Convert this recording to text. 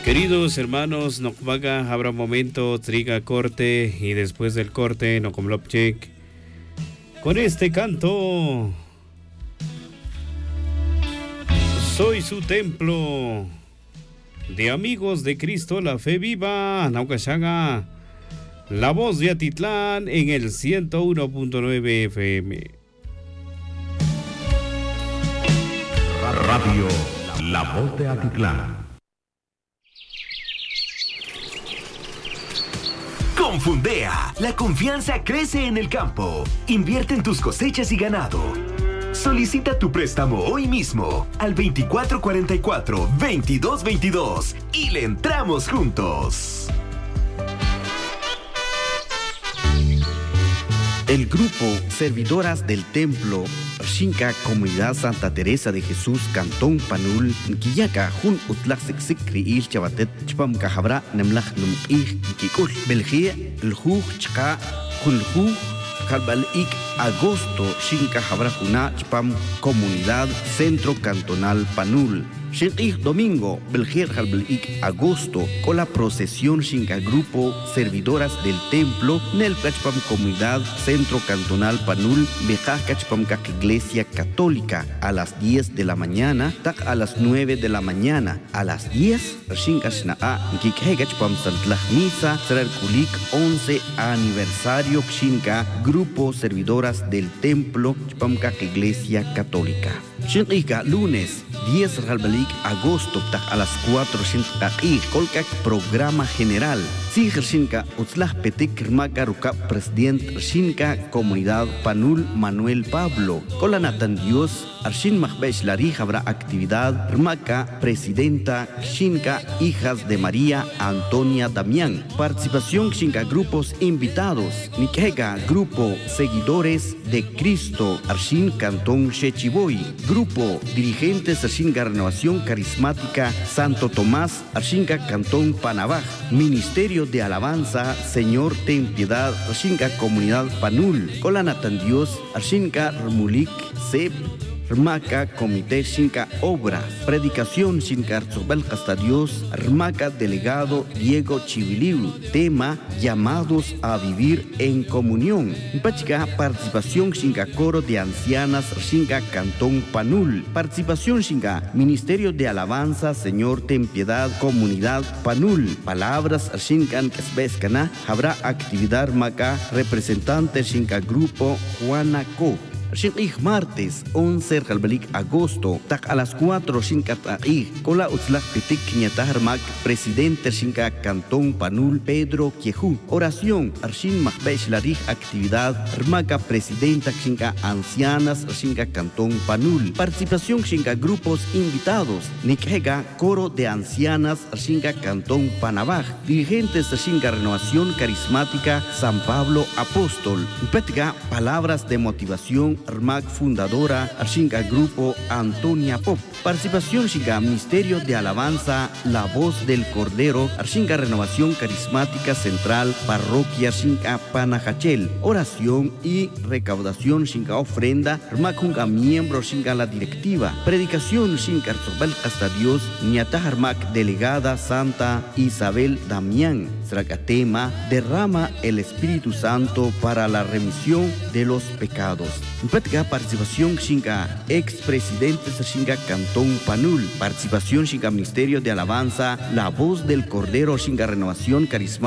Queridos hermanos, Nokmaga, habrá un momento, triga corte y después del corte, Nokomlopchek. Con este canto, soy su templo, de amigos de Cristo, la fe viva, Naukashaga, la voz de Atitlán en el 101.9 FM. Radio La Voz de Atitlán. Con Fundea, la confianza crece en el campo. Invierte en tus cosechas y ganado. Solicita tu préstamo hoy mismo al 2444-2222 y le entramos juntos. El grupo Servidoras del Templo Shinka Comunidad Santa Teresa de Jesús Cantón Panul Nkiyaka Jun Utlak Sikri Il Chabatet Chpam Kahabra Nemlach Num Ich Kikul Belgia El Juj Chka Julju Kalbal Ik Agosto Shinka Habra Juna Chpam Comunidad Centro Cantonal Panul Shinki Domingo, Belgier Halbelik Agosto, con la procesión Shinka Grupo Servidoras del Templo, Nel Cachpam Comunidad Centro Cantonal Panul, Bejaj Cachpam Kak Iglesia Católica, a las 10 de la mañana, Tak a las 9 de la mañana, a las 10, Shinka Shnaa, Kikhe Cachpam Santlach Misa, Serar Kulik 11 aniversario Shinka Grupo Servidoras del Templo, Chpam Kak Iglesia Católica. Shinka lunes 10 Halbelik agosto a las 4 Shinka Kolkak programa general. Siger Shinka Utzlah Petik Rmaka Ruka Presidente Shinka Comunidad Panul Manuel Pablo. Colanatan Dios Arshin Mahbesh Lari habrá actividad Rmaka Presidenta Shinka Hijas de María Antonia Damián. Participación Shinka grupos invitados. Nikega Grupo Seguidores de Cristo Arshin Cantón Shechiboy. Grupo Dirigentes Arshinga Renovación Carismática Santo Tomás Arshinga Cantón Panabaj. Ministerio de Alabanza Señor Ten Piedad Arshinga Comunidad Panul. Colanatan Dios Arshinga Rmulik Seb Rmaka Comité Shinka Obra. Predicación Shinka Arzobel Hasta Dios Rmaka Delegado Diego Chibiliu. Tema Llamados a vivir en comunión. Pachika Participación Shinka Coro de Ancianas Shinka Cantón Panul. Participación Shinka Ministerio de Alabanza Señor Ten Piedad Comunidad Panul. Palabras Shinka Kesbeskana. Habrá actividad Maka Representante Shinka Grupo Juanaco. Shinka martes 11 Halbelik agosto, tak a las 4 Shinka Ta'i, Kola Utzlak Pitik Nyataharmak, Presidente Shinka Cantón Panul Pedro Kiehu. Oración Arshin Mahbesh Larij actividad Rmaka Presidenta Shinka Ancianas Shinka Cantón Panul. Participación Shinka grupos invitados. Nikhega Coro de Ancianas Shinka Cantón Panabaj. Dirigentes Shinka Renovación Carismática San Pablo Apóstol. Petga Palabras de motivación Rmak fundadora Arshinga Grupo Antonia Pop. Participación Shinga Ministerio de Alabanza La Voz del Cordero Arshinga Renovación Carismática Central Parroquia Shinga Panajachel. Oración y recaudación Shinga ofrenda Rmakunga miembro Shinga la directiva. Predicación Shinga Arzobel Hasta Dios Nyatah Rmak Delegada Santa Isabel Damián. Sragatema derrama el Espíritu Santo para la remisión de los pecados. Petga participación Shinga expresidentes Shinga Cantón Panul. Participación Shinga Ministerio de Alabanza La Voz del Cordero Shinga Renovación Carismática